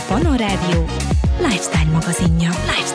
Pannon Rádió Lifestyle magazinja.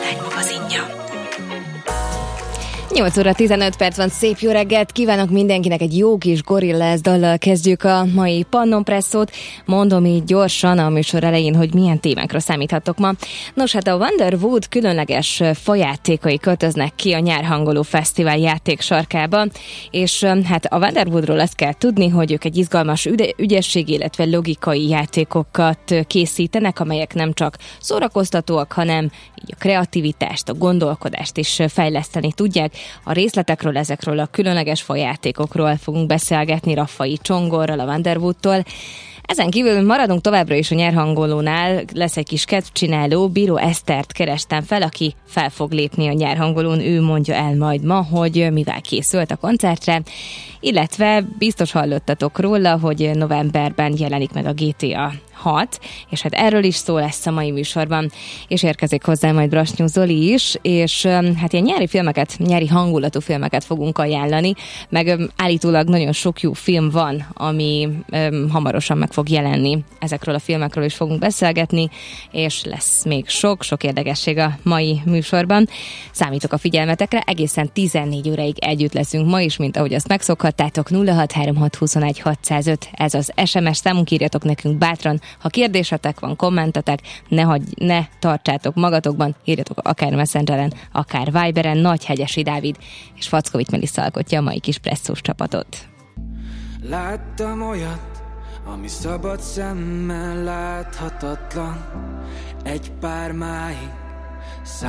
8 óra 15 perc van, szép jó reggelt kívánok mindenkinek, egy jó kis Gorillaz dallal kezdjük a mai Pannon Presszót. Mondom így gyorsan a műsor elején, hogy milyen témákra számíthatok ma. Nos, hát a Wonderwood különleges fajátékai költöznek ki a Nyárhangoló Fesztivál játéksarkába, és hát a Wonderwoodról azt kell tudni, hogy ők egy izgalmas ügyesség, illetve logikai játékokat készítenek, amelyek nem csak szórakoztatóak, hanem így a kreativitást, a gondolkodást is fejleszteni tudják. A részletekről, ezekről a különleges fajátékokról fogunk beszélgetni Raffai Csongorral, a Wonderwoodtól. Ezen kívül maradunk továbbra is a Nyárhangolónál, lesz egy kis kedvcsináló, Bíró Esztert kerestem fel, aki fel fog lépni a Nyárhangolón, ő mondja el majd ma, hogy mivel készült a koncertre, illetve biztos hallottatok róla, hogy novemberben jelenik meg a GTA 6, és hát erről is szó lesz a mai műsorban, és érkezik hozzá majd Brasnyú Zoli is, és hát ilyen nyári hangulatú filmeket fogunk ajánlani, meg állítólag nagyon sok jó film van, ami hamarosan meg fog jelenni. Ezekről a filmekről is fogunk beszélgetni, és lesz még sok érdekesség a mai műsorban. Számítok a figyelmetekre, egészen 14 óráig együtt leszünk ma is, mint ahogy azt megszokhattátok. 0636216605, ez az SMS számunk, írjatok nekünk bátran. Ha kérdésetek van, kommentetek, ne tartsátok magatokban, írjatok akár Messengeren, akár Viberen. Nagyhegyesi Dávid és Fackovics Melissa alkotja a mai kis presszós csapatot. Láttam olyat, ami szabad szemmel láthatatlan, egy pár máig